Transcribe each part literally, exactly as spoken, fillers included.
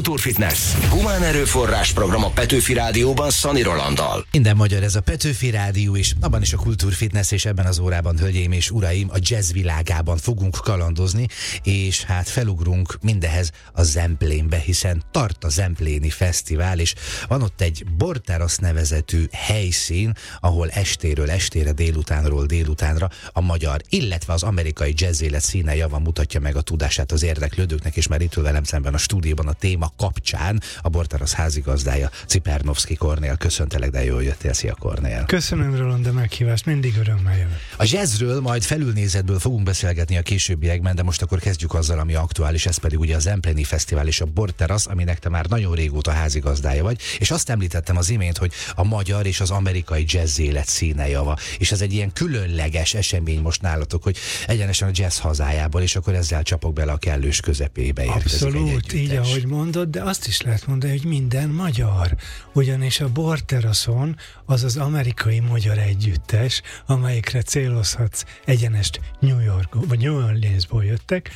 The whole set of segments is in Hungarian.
Kultúrfitness. Humán erőforrás program a Petőfi Rádióban Szani Rolanddal. Minden magyar, ez a Petőfi Rádió, és abban is a Kultúrfitness, és ebben az órában, hölgyeim és uraim, a jazz világában fogunk kalandozni, és hát felugrunk mindehez a Zemplénbe, hiszen tart a Zempléni Fesztivál, és van ott egy Borterasz nevezetű helyszín, ahol estéről estére, délutánról délutánra a magyar, illetve az amerikai jazzélet színe java mutatja meg a tudását az érdeklődőknek, és már itt ül velem szemben a stúdióban a téma kapcsán a Borterasz házigazdája, Cipernovszky Kornél. Köszöntelek, de jól jöttél. Szia, Kornél. Köszönöm, Roland, a meghívást, mindig örömmel jövök. A jazzről, majd felülnézetből fogunk beszélgetni a későbbiekben, de most akkor kezdjük azzal, ami aktuális, ez pedig ugye a Zempléni Fesztivál és a Borterasz, aminek te már nagyon régóta házigazdája vagy, és azt említettem az imént, hogy a magyar és az amerikai jazzélet színe java, és ez egy ilyen különleges esemény most nálatok, hogy egyenesen a jazz hazájából, és akkor ezzel csapok bele a kellős közepébe érkezik. Abszolút, így ahogy mondod, de azt is lehet mondani, hogy minden magyar, ugyanis a Borteraszon az az amerikai magyar együttes, amelyikre célozhatsz, egyenest New York, vagy New Orleansból jöttek,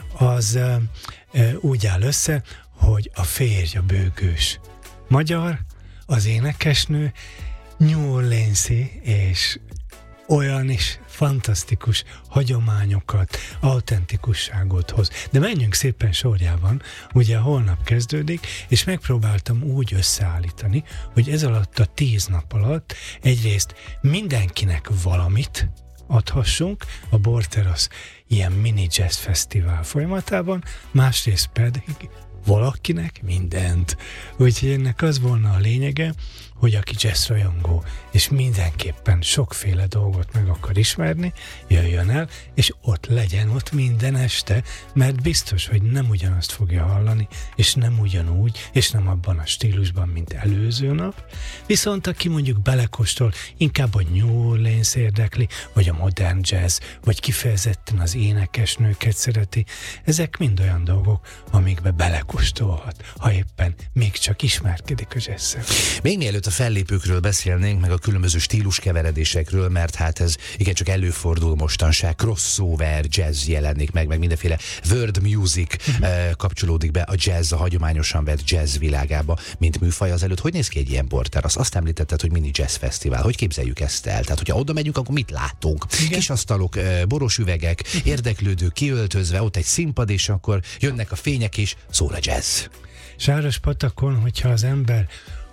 az e, e, úgy áll össze, hogy a férj a bőgős magyar, az énekesnő New Orleans-i, és olyan is fantasztikus hagyományokat, autentikusságot hoz. De menjünk szépen sorjában, ugye holnap kezdődik, és megpróbáltam úgy összeállítani, hogy ez alatt a tíz nap alatt egyrészt mindenkinek valamit adhassunk a Borterasz ilyen mini jazz fesztivál folyamatában, másrészt pedig valakinek mindent. Úgyhogy ennek az volna a lényege, hogy aki jazz rajongó, és mindenképpen sokféle dolgot meg akar ismerni, jöjjön el, és ott legyen ott minden este, mert biztos, hogy nem ugyanazt fogja hallani, és nem ugyanúgy, és nem abban a stílusban, mint előző nap. Viszont aki mondjuk belekóstol, inkább a New Orleans érdekli, vagy a modern jazz, vagy kifejezetten az énekesnőket szereti, ezek mind olyan dolgok, amikbe belekóstolhat, ha éppen még csak ismerkedik a jazz-szel. Még mielőtt a fellépőkről beszélnénk, meg a különböző stíluskeveredésekről, mert hát ez igencsak előfordul mostanság, crossover jazz jelenik meg, meg mindenféle world music uh-huh. eh, kapcsolódik be a jazz, a hagyományosan vett jazz világába, mint műfaj az előtt. Hogy néz ki egy ilyen Borterasz? Azt említetted, hogy mini jazz fesztivál. Hogy képzeljük ezt el? Tehát, hogyha oda megyünk, akkor mit látunk? Igen. Kis asztalok, eh, boros üvegek, uh-huh. érdeklődők kiöltözve, ott egy színpad, és akkor jönnek a fények, és szól a jazz. Sárospatakon, hogyha az ember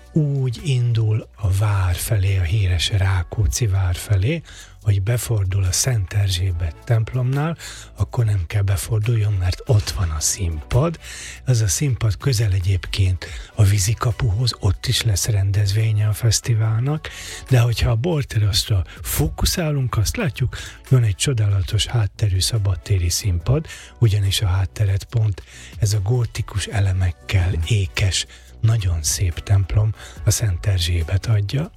úgy indul a vár felé, a híres Rákóczi vár felé, hogy befordul a Szent Erzsébet templomnál, akkor nem kell beforduljon, mert ott van a színpad. Az a színpad közel egyébként a vízikapuhoz, ott is lesz rendezvénye a fesztiválnak, de hogyha a Borteraszra fókuszálunk, azt látjuk, van egy csodálatos hátterű szabadtéri színpad, ugyanis a hátteret pont ez a gótikus elemekkel ékes, nagyon szép templom, a Szent Erzsébet adja,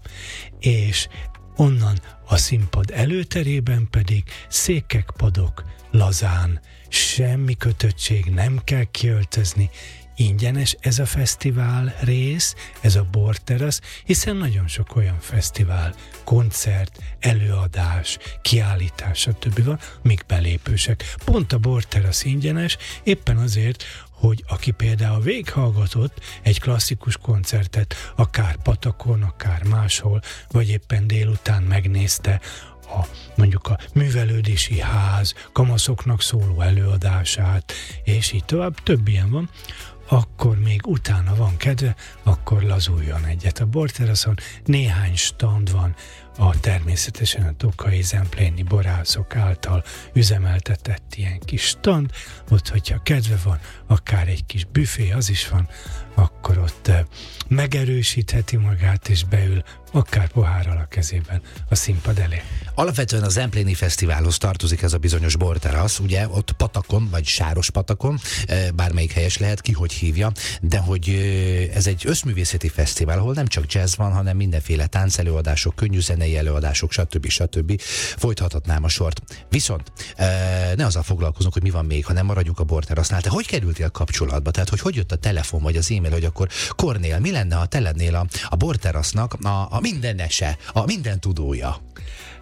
és onnan a színpad előterében pedig székek, padok, lazán, semmi kötöttség, nem kell kiöltözni, ingyenes ez a fesztivál rész, ez a Borterasz, hiszen nagyon sok olyan fesztivál, koncert, előadás, kiállítás, stb. Van, míg belépősek. Pont a Borterasz ingyenes, éppen azért, hogy aki például végighallgatott egy klasszikus koncertet, akár Patakon, akár máshol, vagy éppen délután megnézte a, mondjuk a művelődési ház, kamaszoknak szóló előadását, és így tovább, több ilyen van, akkor még utána van kedve, akkor lazuljon egyet a Borteraszon. Néhány stand van, a természetesen a tokai zempléni borászok által üzemeltetett ilyen kis stand, ott, hogyha kedve van, akár egy kis büfé, az is van, akkor ott uh, megerősítheti magát, és beül akár pohárral a kezében a színpad elé. Alapvetően a Zempléni Fesztiválhoz tartozik ez a bizonyos Borterasz, ugye ott Patakon, vagy Sárospatakon, bármelyik helyes lehet, ki hogy hívja, de hogy ez egy összművészeti fesztivál, ahol nem csak jazz van, hanem mindenféle táncelőadások, könnyű zenei előadások, stb. stb. Folytathatnám a sort. Viszont ne azzal foglalkozunk, hogy mi van még, hanem maradjunk a Borterasznál. Te hogy kerültél kapcsolatba? Tehát, hogy hogy jött a telefon, vagy az e-mail, hogy akkor Kornél, mi lenne, ha te lennél a, a Borterasznak a, a mindenese, a minden tudója?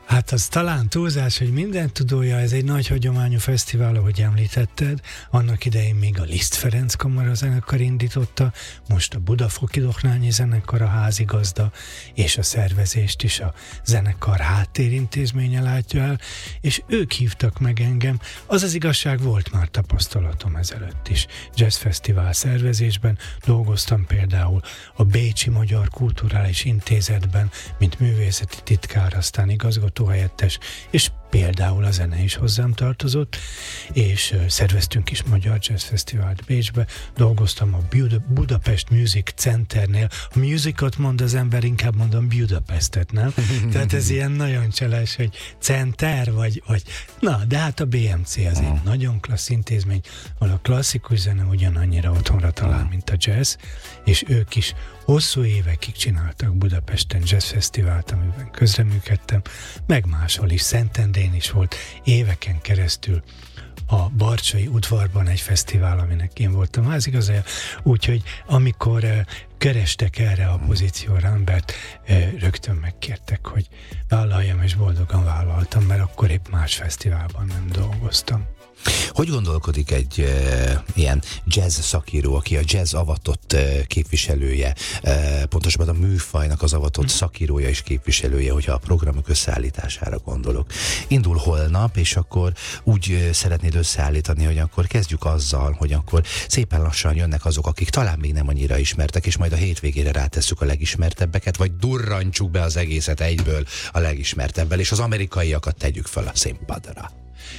Hát az talán túlzás, hogy minden tudója, ez egy nagy hagyományú fesztivál, ahogy említetted. Annak idején még a Liszt Ferenc Kamara zenekar indította, most a Budafoki Doknányi zenekar a házigazda, és a szervezést is a zenekar háttérintézménye látja el, és ők hívtak meg engem. Az az igazság, volt már tapasztalatom ezelőtt is. Jazzfesztivál szervezésben dolgoztam például a Bécsi Magyar Kulturális Intézetben, mint művészeti titkár, aztán igazgatóhelyettes, és például a zene is hozzám tartozott, és szerveztünk is Magyar Jazz Fesztivált Bécsbe, dolgoztam a Budapest Music Centernél. A musicot mond az ember, inkább mondom Budapestet, nem? Tehát ez ilyen nagyon cseles, hogy center, vagy, vagy... Na, de hát a bé em cé az egy nagyon klassz intézmény, ahol a klasszikus zene ugyanannyira otthonra talál, mint a jazz, és ők is hosszú évekig csináltak Budapesten jazzfesztivált, amiben közreműködtem, meg máshol is, Szentendrén is volt éveken keresztül a Barcsai udvarban egy fesztivál, aminek én voltam házigazdája, úgyhogy amikor uh, kerestek erre a pozícióra embert, uh, rögtön megkértek, hogy vállaljam, és boldogan vállaltam, mert akkor épp más fesztiválban nem dolgoztam. Hogy gondolkodik egy e, ilyen jazz szakíró, aki a jazz avatott e, képviselője, e, pontosabban a műfajnak az avatott szakírója és képviselője, hogyha a programok összeállítására gondolok. Indul holnap, és akkor úgy e, szeretnéd összeállítani, hogy akkor kezdjük azzal, hogy akkor szépen lassan jönnek azok, akik talán még nem annyira ismertek, és majd a hétvégére rátesszük a legismertebbeket, vagy durrantsuk be az egészet egyből a legismertebbel, és az amerikaiakat tegyük fel a színpadra.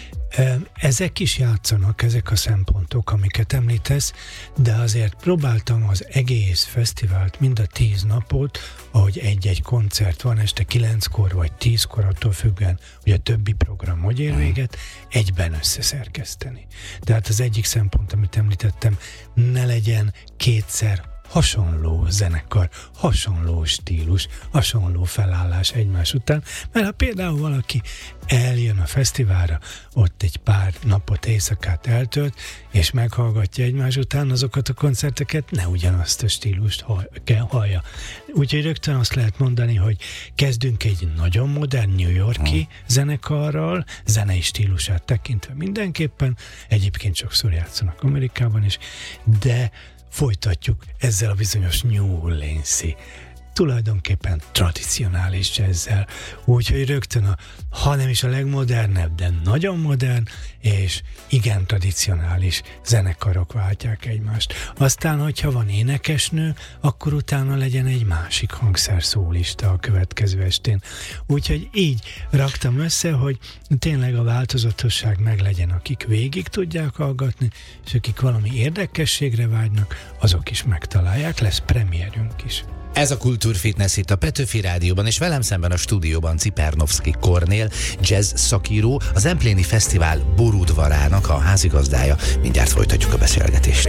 Ezek is játszanak, ezek a szempontok, amiket említesz, de azért próbáltam az egész fesztivált, mind a tíz napot, ahogy egy-egy koncert van este kilenckor vagy tízkor, attól függően, hogy a többi program hogy ér véget, egyben összeszerkeszteni. Tehát az egyik szempont, amit említettem, ne legyen kétszer hasonló zenekar, hasonló stílus, hasonló felállás egymás után, mert ha például valaki eljön a fesztiválra, ott egy pár napot, éjszakát eltölt, és meghallgatja egymás után azokat a koncerteket, ne ugyanazt a stílust kell hallja. Úgyhogy rögtön azt lehet mondani, hogy kezdünk egy nagyon modern New York-i zenekarral, zenei stílusát tekintve mindenképpen, egyébként sokszor játszanak Amerikában is, de folytatjuk ezzel a bizonyos New Orleans-i, tulajdonképpen tradicionális jazzzel, úgyhogy rögtön a, ha nem is a legmodernebb, de nagyon modern és igen tradicionális zenekarok váltják egymást. Aztán, hogyha van énekesnő, akkor utána legyen egy másik hangszerszólista a következő estén. Úgyhogy így raktam össze, hogy tényleg a változatosság meglegyen, akik végig tudják hallgatni, és akik valami érdekességre vágynak, azok is megtalálják, lesz premierünk is. Ez a Kultúrfitness itt a Petőfi Rádióban, és velem szemben a stúdióban Cipernowski Kornél, jazz szakíró, az Zempléni Fesztivál borudvarának a házigazdája. Mindjárt folytatjuk a beszélgetést.